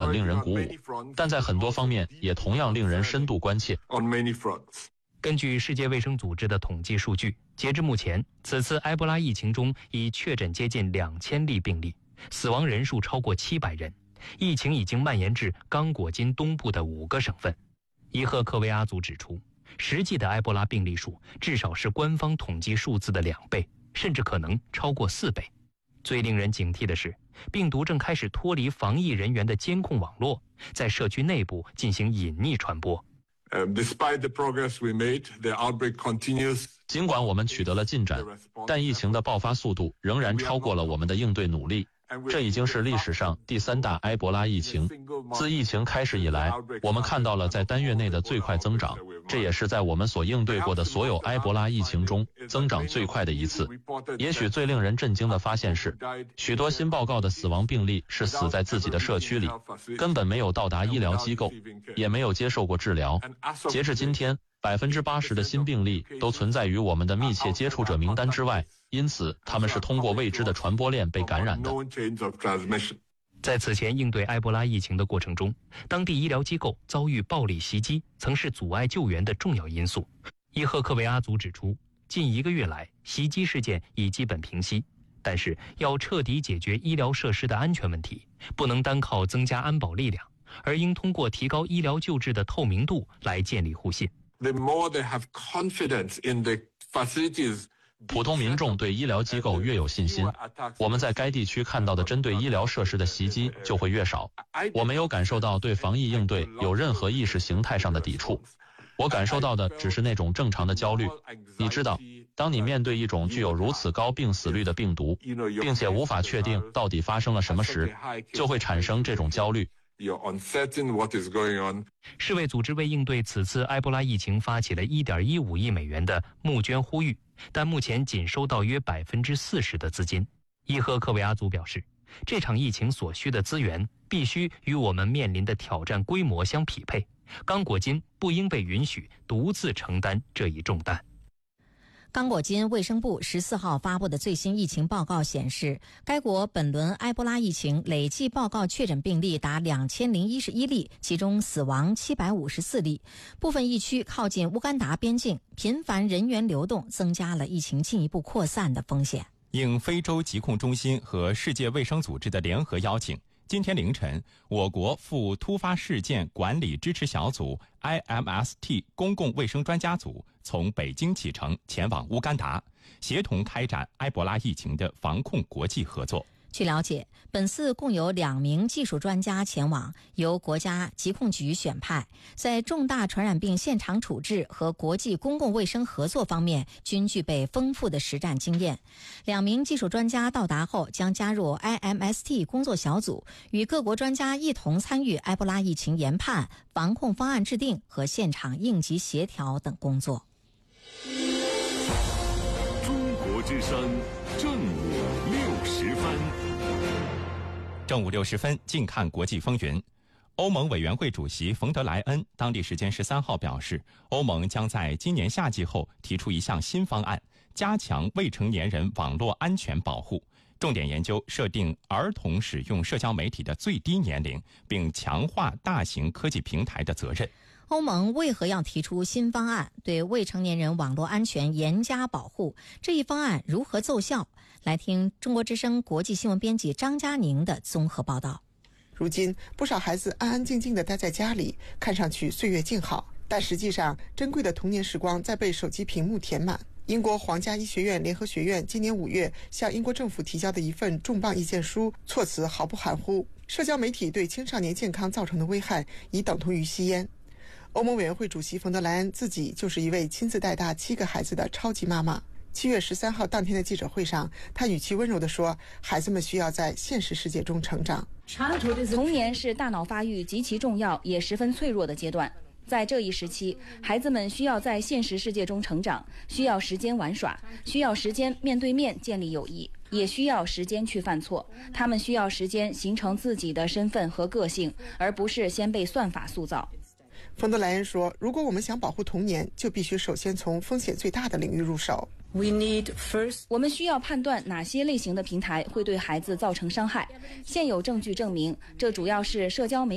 很令人鼓舞，但在很多方面也同样令人深度关切。 根据世界卫生组织的统计数据，截至目前，此次埃博拉疫情中已确诊接近2000例病例，死亡人数超过700人。疫情已经蔓延至刚果金东部的5个省份。伊赫克维阿族指出，实际的埃博拉病例数至少是官方统计数字的2倍，甚至可能超过4倍。最令人警惕的是，病毒正开始脱离防疫人员的监控网络，在社区内部进行隐匿传播。 尽管我们取得了进展，但疫情的爆发速度仍然超过了我们的应对努力。这已经是历史上第3大埃博拉疫情。自疫情开始以来，我们看到了在单月内的最快增长，这也是在我们所应对过的所有埃博拉疫情中增长最快的一次。也许最令人震惊的发现是，许多新报告的死亡病例是死在自己的社区里，根本没有到达医疗机构，也没有接受过治疗。截至今天，80%的新病例都存在于我们的密切接触者名单之外，因此他们是通过未知的传播链被感染的。 在此前应对埃博拉疫情的过程中，当地医疗机构遭遇暴力袭击，曾是阻碍救援的重要因素。伊赫克维阿族指出，近1个月来，袭击事件已基本平息，但是要彻底解决医疗设施的安全问题，不能单靠增加安保力量，而应通过提高医疗救治的透明度来建立互信。 普通民众对医疗机构越有信心，我们在该地区看到的针对医疗设施的袭击就会越少。我没有感受到对防疫应对有任何意识形态上的抵触，我感受到的只是那种正常的焦虑。你知道，当你面对一种具有如此高病死率的病毒，并且无法确定到底发生了什么时，就会产生这种焦虑。 世卫组织为应对此次埃博拉疫情发起了1.15亿美元的募捐呼吁，但目前仅收到约40%的资金。伊赫克维阿族表示，这场疫情所需的资源必须与我们面临的挑战规模相匹配，刚果金不应被允许独自承担这一重担。 刚果金卫生部14号发布的最新疫情报告显示，该国本轮埃博拉疫情累计报告确诊病例达2011例，其中死亡754例。部分疫区靠近乌干达边境，频繁人员流动增加了疫情进一步扩散的风险。 应非洲疾控中心和世界卫生组织的联合邀请，今天凌晨，我国赴突发事件管理支持小组 IMST 公共卫生专家组从北京启程前往乌干达，协同开展埃博拉疫情的防控国际合作。 据了解，本次共有2名技术专家前往，由国家疾控局选派，在重大传染病现场处置和国际公共卫生合作方面均具备丰富的实战经验。2名技术专家到达后将加入 IMST 工作小组，与各国专家一同参与埃博拉疫情研判、防控方案制定和现场应急协调等工作。 中国之声正午60分。 正午60分，近看国际风云。欧盟委员会主席冯德莱恩当地时间13号表示，欧盟将在今年夏季后提出一项新方案，加强未成年人网络安全保护，重点研究设定儿童使用社交媒体的最低年龄，并强化大型科技平台的责任。 欧盟为何要提出新方案，对未成年人网络安全严加保护？这一方案如何奏效？来听中国之声国际新闻编辑张佳宁的综合报道。 如今，不少孩子安安静静地待在家里，看上去岁月静好，但实际上，珍贵的童年时光在被手机屏幕填满。英国皇家医学院联合学院今年5月向英国政府提交的一份重磅意见书，措辞毫不含糊。社交媒体对青少年健康造成的危害已等同于吸烟。欧盟委员会主席冯德莱恩自己就是一位亲自带大7个孩子的超级妈妈。7月13号当天的记者会上，她语气温柔地说，孩子们需要在现实世界中成长。 童年是大脑发育极其重要也十分脆弱的阶段，在这一时期，孩子们需要在现实世界中成长，需要时间玩耍，需要时间面对面建立友谊，也需要时间去犯错。他们需要时间形成自己的身份和个性，而不是先被算法塑造。 冯德莱恩说，如果我们想保护童年，就必须首先从风险最大的领域入手。 我们需要判断哪些类型的平台会对孩子造成伤害。现有证据证明，这主要是社交媒体